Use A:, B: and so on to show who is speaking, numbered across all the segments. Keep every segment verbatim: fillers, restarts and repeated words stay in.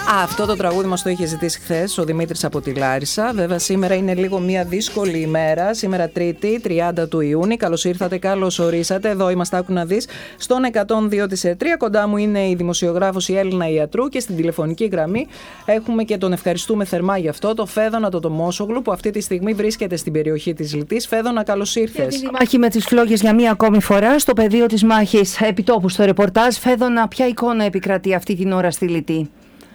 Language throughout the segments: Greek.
A: Αυτό το τραγούδι μας το είχε ζητήσει χθες ο Δημήτρης από τη Λάρισα. Βέβαια, σήμερα είναι λίγο μια δύσκολη ημέρα. Σήμερα Τρίτη, τριάντα του Ιούνιου. Καλώς ήρθατε, καλώς ορίσατε. Εδώ είμαστε, άκου να δεις, στον εκατόν δύο της ΕΤΡΙΑ. Κοντά μου είναι η δημοσιογράφος η Έλληνα Ιατρού και στην τηλεφωνική γραμμή έχουμε και τον ευχαριστούμε θερμά γι' αυτό, το Φέδωνα το Τομόσογλου, που αυτή τη στιγμή βρίσκεται στην περιοχή της Λυτής. Φέδωνα, καλώς ήρθες.
B: Η μάχη με τις φλόγες για μία ακόμη φορά στο πεδίο της μάχης. Επιτόπου στο ρεπορτάζ, Φέδωνα, ποια εικόνα επικρατεί αυτή την ώρα στη Λυτή?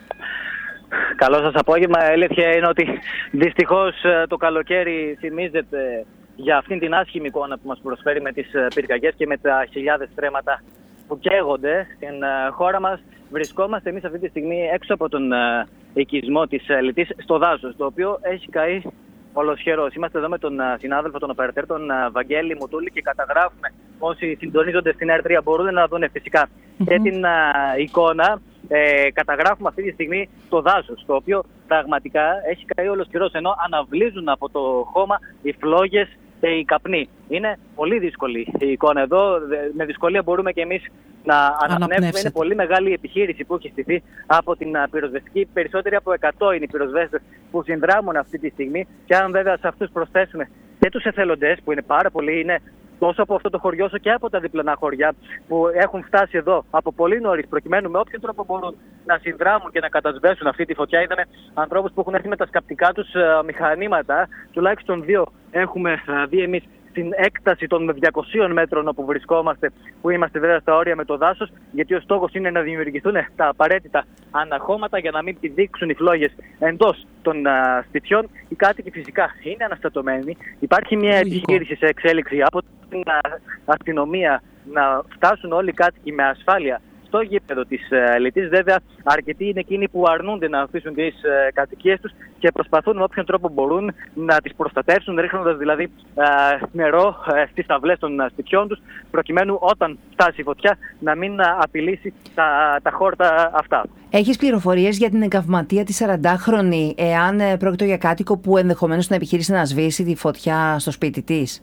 C: Καλό σας απόγευμα. Η αλήθεια είναι ότι δυστυχώς το καλοκαίρι θυμίζεται για αυτήν την άσχημη εικόνα που μας προσφέρει με τις πυρκαγιές και με τα χιλιάδες στρέμματα που καίγονται στην χώρα μας. Βρισκόμαστε εμείς αυτή τη στιγμή έξω από τον οικισμό της Λυτής, στο δάσος, το οποίο έχει καεί ολοσχερός. Είμαστε εδώ με τον συνάδελφο, τον οπερατέρ, τον Βαγγέλη Μουτούλη, και καταγράφουμε, όσοι συντονίζονται στην ΕΡΤΡΙΑ μπορούν να δουν φυσικά mm-hmm. και την uh, εικόνα. Ε, καταγράφουμε αυτή τη στιγμή το δάσος, το οποίο πραγματικά έχει καεί ολοσχερός, ενώ αναβλύζουν από το χώμα οι φλόγες και οι καπνοί. Είναι πολύ δύσκολη η εικόνα εδώ. Με δυσκολία μπορούμε και εμείς να αναπνεύσουμε. Είναι πολύ μεγάλη η επιχείρηση που έχει στηθεί από την πυροσβεστική. Περισσότεροι από εκατό είναι οι πυροσβέστες που συνδράμουν αυτή τη στιγμή. Και αν βέβαια σε αυτούς προσθέσουμε και τους εθελοντές, που είναι πάρα πολλοί, είναι τόσο από αυτό το χωριό όσο και από τα διπλανά χωριά που έχουν φτάσει εδώ από πολύ νωρίς, προκειμένου με όποιο τρόπο μπορούν να συνδράμουν και να κατασβέσουν αυτή τη φωτιά. Είδαμε ανθρώπους που έχουν έρθει με τα σκαπτικά τους μηχανήματα. Τουλάχιστον δύο έχουμε δει εμείς στην έκταση των διακοσίων μέτρων όπου βρισκόμαστε, που είμαστε βέβαια στα όρια με το δάσος, γιατί ο στόχος είναι να δημιουργηθούν τα απαραίτητα αναχώματα για να μην πηδήξουν οι φλόγες εντός των α, σπιτιών. Οι κάτοικοι φυσικά είναι αναστατωμένοι. Υπάρχει μια επιχείρηση σε εξέλιξη από την α, αστυνομία να φτάσουν όλοι οι κάτοικοι με ασφάλεια στο γήπεδο της uh, Λυτής. Βέβαια, αρκετοί είναι εκείνοι που αρνούνται να αφήσουν τις uh, κατοικίες τους και προσπαθούν με όποιον τρόπο μπορούν να τις προστατεύσουν, ρίχνοντας δηλαδή uh, νερό uh, στις ταυλές των uh, σπιτιών τους, προκειμένου όταν φτάσει η φωτιά να μην uh, απειλήσει τα, τα χόρτα αυτά.
B: Έχεις πληροφορίες για την εγκαυματία τη σαραντάχρονη, εάν uh, πρόκειται για κάτοικο που ενδεχομένως να επιχείρησε να σβήσει τη φωτιά στο σπίτι της?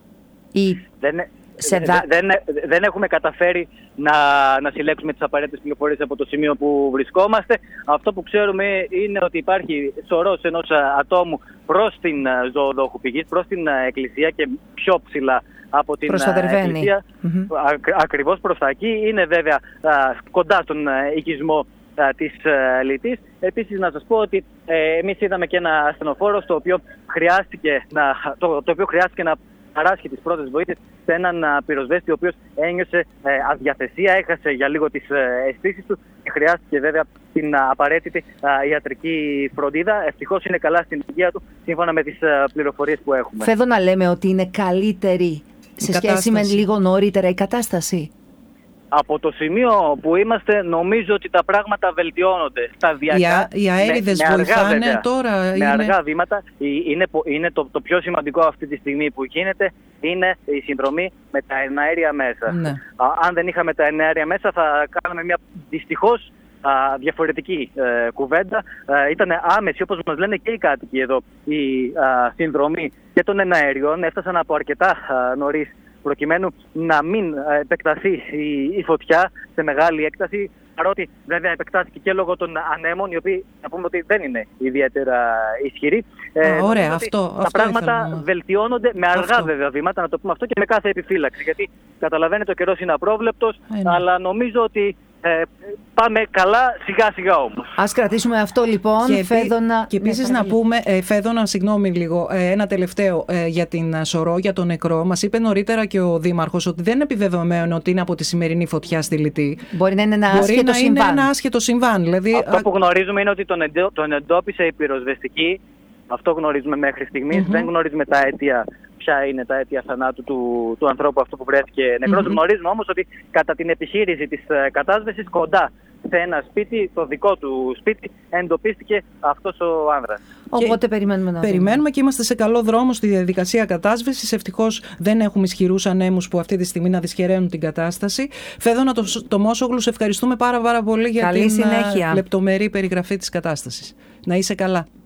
B: Ή...
C: Δεν... Δα... Δεν, δεν έχουμε καταφέρει να, να συλλέξουμε τις απαραίτητες πληροφορίες από το σημείο που βρισκόμαστε. Αυτό που ξέρουμε είναι ότι υπάρχει σωρός ενός ατόμου προς την ζωοδόχου πηγής, προς την εκκλησία και πιο ψηλά από την εκκλησία. Mm-hmm. Ακριβώς προς τα εκεί. Είναι βέβαια κοντά στον οικισμό της Λυτής. Επίσης να σας πω ότι ε, εμείς είδαμε και ένα ασθενοφόρο το οποίο χρειάστηκε να, το, το οποίο χρειάστηκε να παράσχει τις πρώτες βοήθειες σε έναν α, πυροσβέστη ο οποίος ένιωσε ε, αδιαθεσία, έχασε για λίγο τις ε, αισθήσεις του και χρειάστηκε βέβαια την α, απαραίτητη α, ιατρική φροντίδα. Ευτυχώς είναι καλά στην υγεία του, σύμφωνα με τις α, πληροφορίες που έχουμε.
B: Θέλω να λέμε ότι είναι καλύτερη σε σχέση με λίγο νωρίτερα η κατάσταση.
C: Από το σημείο που είμαστε, νομίζω ότι τα πράγματα βελτιώνονται σταδιακά.
A: Οι, οι αέριδες με, βοηθάνε με αργά, τώρα.
C: Με
A: είναι...
C: αργά βήματα. Είναι, είναι το, το πιο σημαντικό αυτή τη στιγμή που γίνεται, είναι η συνδρομή με τα εναέρια μέσα.
A: Ναι.
C: Α, αν δεν είχαμε τα εναέρια μέσα θα κάναμε μια δυστυχώς α, διαφορετική ε, κουβέντα. Ε, ήταν άμεση, όπως μας λένε και οι κάτοικοι εδώ, η α, συνδρομή και των εναέριων. Έφτασαν από αρκετά α, νωρίς, προκειμένου να μην επεκταθεί η φωτιά σε μεγάλη έκταση, παρότι βέβαια επεκτάθηκε και λόγω των ανέμων, οι οποίοι να πούμε ότι δεν είναι ιδιαίτερα ισχυροί.
A: Α, ωραία, αυτό,
C: τα
A: αυτό
C: πράγματα
A: ήθελα.
C: βελτιώνονται με αργά
A: αυτό.
C: βέβαια βήματα, να το πούμε αυτό, και με κάθε επιφύλαξη, γιατί καταλαβαίνετε ο καιρός είναι απρόβλεπτος, ε, ναι. αλλά νομίζω ότι ε, πάμε καλά σιγά σιγά όμως.
B: Ας κρατήσουμε αυτό λοιπόν.
A: Και,
B: Φέδωνα...
A: και επίσης ναι, να πούμε, ε, Φέδωνα, συγγνώμη λίγο, ε, ένα τελευταίο ε, για την Σωρό, για τον νεκρό. Μας είπε νωρίτερα και ο Δήμαρχος ότι δεν είναι επιβεβαιωμένο ότι είναι από τη σημερινή φωτιά στη Λυτή.
B: Μπορεί να είναι ένα
A: Μπορεί
B: άσχετο
A: να
B: συμβάν.
A: Είναι ένα άσχετο συμβάν. Δηλαδή,
C: αυτό που γνωρίζουμε είναι ότι τον, εντό, τον εντόπισε η πυροσβεστική. Αυτό γνωρίζουμε μέχρι στιγμής. Mm-hmm. Δεν γνωρίζουμε τα αίτια, ποια είναι τα αίτια θανάτου του, του ανθρώπου αυτού που βρέθηκε νεκρός. Mm-hmm. Γνωρίζουμε όμως ότι κατά την επιχείρηση της κατάσβεσης κοντά σε ένα σπίτι, το δικό του σπίτι, εντοπίστηκε αυτός ο άνδρας.
B: Οπότε
A: και
B: περιμένουμε να
A: Περιμένουμε
B: δούμε.
A: Και είμαστε σε καλό δρόμο στη διαδικασία κατάσβεσης. Ευτυχώς δεν έχουμε ισχυρούς ανέμους που αυτή τη στιγμή να δυσχεραίνουν την κατάσταση. Φέδωνα το Τομόσογλου, σε ευχαριστούμε πάρα, πάρα πολύ για
B: Καλή
A: την
B: συνέχεια.
A: λεπτομερή περιγραφή της κατάστασης. Να είσαι καλά.